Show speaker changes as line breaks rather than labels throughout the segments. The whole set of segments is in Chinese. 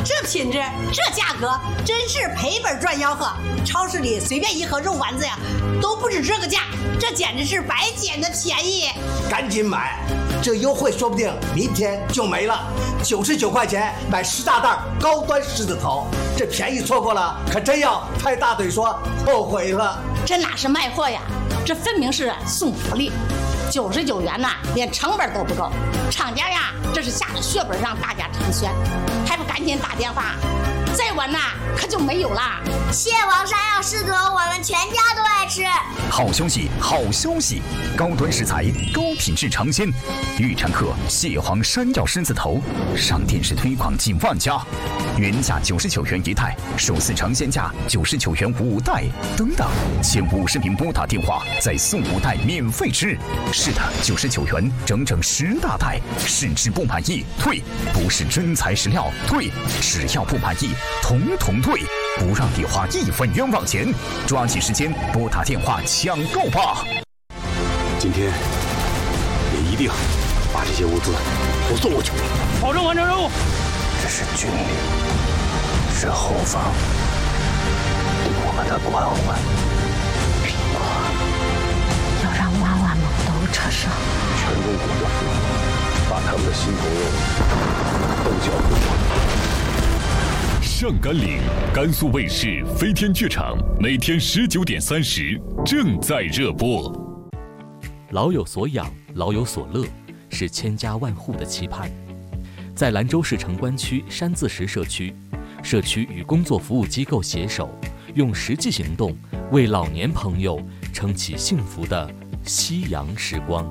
这品质，这价格，真是赔本赚吆喝。超市里随便一盒肉丸子呀，都不止这个价，这简直是白捡的便宜。
赶紧买，这优惠说不定明天就没了。99块钱买10大袋高端狮子头，这便宜错过了，可真要拍大腿说后悔了。
这哪是卖货呀，这分明是送福利。99元呐，连成本都不够。厂家呀，这是下了血本让大家成全，还不赶紧打电话？再晚呐，可就没有啦。
蟹黄山药狮子头，我们全家都爱吃。
好消息，好消息！高端食材，高品质尝鲜，预产客蟹黄山药狮子头，上电视推广近万家，原价99元一袋，首次尝鲜价99元5袋，等等，前50名拨打电话再送5袋免费吃。是的，99元整整10大袋，试吃不满意退，不是真材实料退，只要不满意统统退，不让你花1分冤枉钱，抓紧时间拨打电话抢购吧！
今天你一定把这些物资都送过去，
保证完成任务。
这是军令，是后方对我们的关怀。
苹果要让娃娃们都吃上。
全中国的父母把他们的心头肉都交给我。
上甘岭，甘肃卫视飞天剧场每天19点30正在热播。
老有所养，老有所乐，是千家万户的期盼。在兰州市城关区山字石社区，社区与工作服务机构携手，用实际行动为老年朋友撑起幸福的夕阳时光。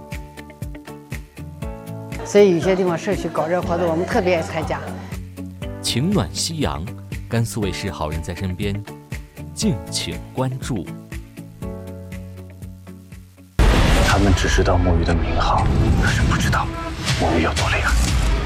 所以有些地方社区搞这活动，我们特别爱参加。
情暖夕阳，甘肃卫视好人在身边，敬请关注。
他们只知道墨鱼的名号，可是不知道墨鱼有多厉害。